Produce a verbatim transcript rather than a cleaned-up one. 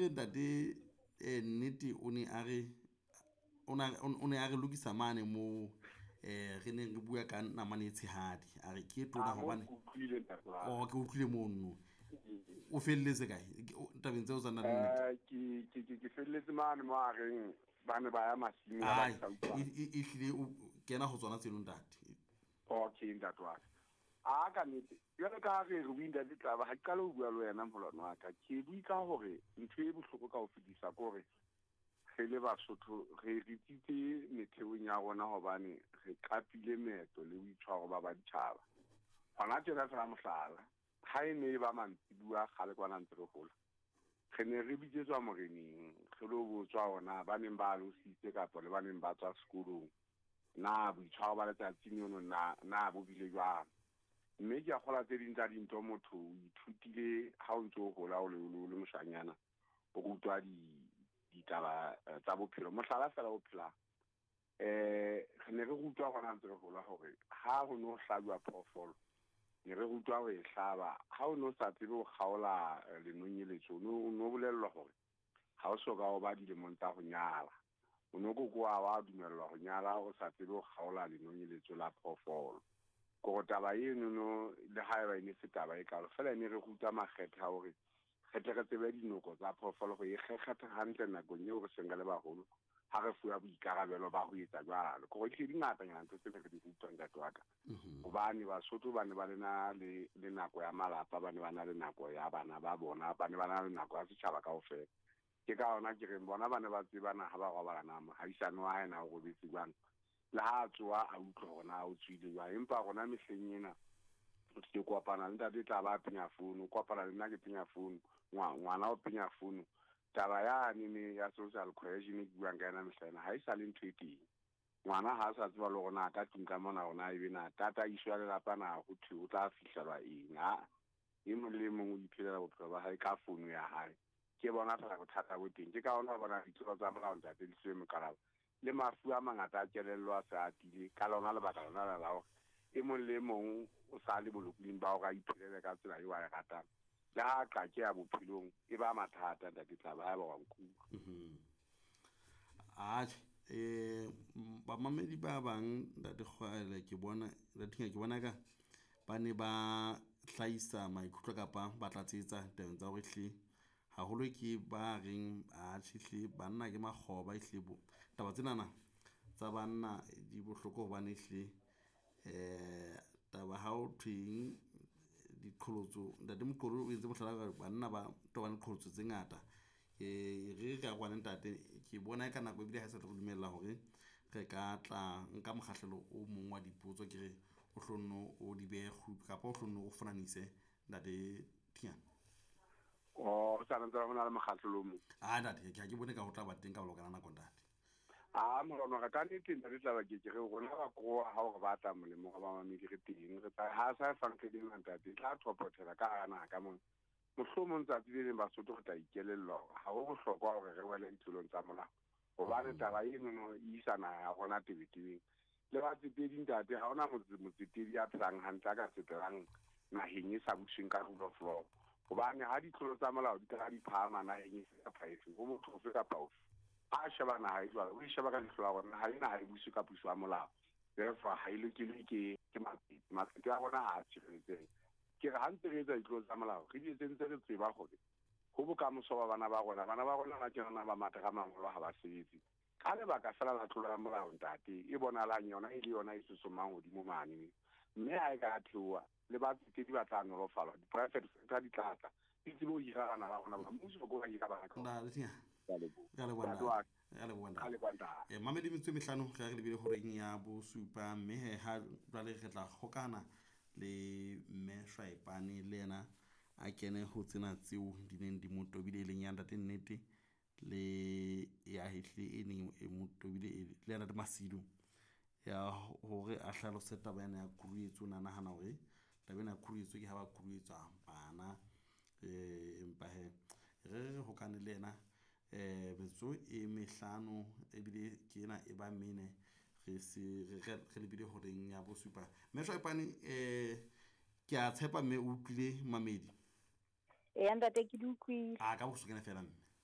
re ntate eh nnete o ne a re ona o ne a re lokisa mane mo eh re ne re bua ka namane tshehadi a re ke tona hobane o ke utlwile mono o felletse kae tabeng tseo tsa nna nnete eh ke ke ke felletse mane mo a reng ba ne ba ya masimo ya ba sa utlwa e hlile o kena go tsona tseno ntate okay ntatwa a ka nnete yona ka re re winda di taba ha qala o bua le wena molwana wa ka ke bui ka hore ntho e bohloko ka ho fedisa ko re re le Basotho re rititse metheong ya rona hobane re kapile meetlo le boitshwaro ba baditjhaba hona tjena tsela mohlala ha e ne ba mantsi bua gale kwana ntse re gola re ne re bitsetswa moreneng re lo botswa ona ba neng ba lo sitse kapo le ba neng ba tswa sekolong na boitshwaro ba letsatsi nono na na bo bile jwang mme ke a gola tse ding tsa dintho motho o ithutile ha o ntse o gola o le le moshanyana o rutwa di ditaba tsa bophelo mohlala fela o phela eh re ne re rutwa gona ntse re gola hore ha ho no hlabwa phoofolo ne re rutwa ho e hlaba ha o no sa tsebe o kgaola lenonyeletso no no bolellwa hore ha o soka o ba dilemong tsa go nyala o no go kwa wa dumellwa go nyala o sa tsebe o kgaola lenonyeletso la phoofolo go taba eno no le haeba ine se taba e kalo fela ne re rutwa makgetha hore kgethe re tsebe dinoko tsa phoofolo go e kgetha hantle nakong eo re senga le bagolo ha re fuwa boikarabelo ba go etsa jwalo go ke dingata nyana ntse re di rutwang ka twaka hobane Basotho ba ne ba lena le le nako ya malapa ba ne ba na le nako ya bana ba bona ba ne ba na le nako ya setšhaba kaofela ke ka ona ke re bona ba ne ba tsebana ha ba robala nama ha isano wa ena go bitse jwang le ha tswa a utlwa gona o tswile jwa empa gona mehleng ena ke kopana le ntate tla ba penya founu kopana le nna ke penya founu ngwana o penya founu taba ya ne ya social cohesion ke buang ka ena mehlena ha isa le ntho e teng ngwana ha sa tseba le gona ka tinka mona gona e bena tata iswa le lapana go thwe o tla fihlelwa eng ha e mo le mongwe o iphelela bophelo ba hae ka founu ya hae ke bona fela go thata bo teng ke ka ona bona ditlo tsa molao ntate di se mokarabo le mafu a mangata a kelello a sa atile ka lona le baka lona la lao e mo le mong o sa le bolokuleng ba o ga iphelele ka tsela e wa e ratang le ha ka ke ya bophelong e ba mathata ntate tla ba ba nkula a eh ba mamedi ba bang ntate kgwele ke bona le thinga ke bona ka ba ne ba hlaisa maikutlo kapa ba tlatsetsa teng tsa go hle haholo ke ba reng a tshihle banna ke makgoba ihlebo taba tsenana tsa banna di bohloko hobane hle eh taba ha o thweng diqholotso ntate mqholo o itse mohlala banna ba tobane qholotso tse ngata eh re ga gwana ntate ke bona ka nako e bile ha se re dumella hore re ka tla nka mokgahlelo o mongwe wa dipotso ke re o hlonno o di be kapa o hlonno o fananise ntate Thiana o sa rantsa go na le mokgahlelo mo a ntate ke ha ke bone ka ho tla ba teng ka lokana na kontate a morono ga tane teng re tla ba ke ke rona ba go ha go ba tla molemo ga ba mamedi re teng re tla ha sa fanke di ntate tla thopothela ka ana ka mo mohlomong tsa tsile ba Basotho go tla ikelello ha go bohlokwa hore re wele ditulong tsa molao go ba le taba eno no isana ya gona tebetebeng le ba tsetedi ntate ha ona motsetedi ya tlang hantla ka tsetelang naheng e sa buseng ka rule of law gobane ha ditlolo tsa molao di tla di phama naheng e sa phaetse go motho fe ka pausi a sheba na ha jwale o sheba ka dihlola bona ha ina ha e busi ka puso ya molao therefore ha ile ke le ke ke mati mati ya bona ha tshireletseng ke ga ntse re etsa ditlolo tsa molao re di etsentse re tseba gore go bokamoso ba bana ba rona bana ba rona ba tsena ba matega mangolo ha ba sebetsi ka le baka fela la tlolo ya molao ntate e bonalang yona e le yona e sesomang godimo mane mme ha e ka theoa le ba tsetedi ba tla nolofala di private sector di tlatla di tsebo ira bana ba rona ba mmuso go ga ira bana ka nna le tia ga le bona ga le bona e mamedi metswe mehlano ga re lebile gore eng ya bo supa mme he ha jwale re tla gokana le mme Shwaipane le yena a kene go tsena tseo di neng di motobile le nyanda te nnete le ya hihle e neng e motobile le yana de masidu ya hore a hlalose taba yana ya kuruetso na nahana hore taba yana ya kuruetso ke ha ba kuruetswa bana eh empa he re go kane le yena eh betso e mehlano e bile ke ena e ba mene re se re le bile ho reng ya bo supa mme Shwaipane eh ke a tshepa mme o utlwile mamedi e anda te ke dukwi a ka bo sukena fela mme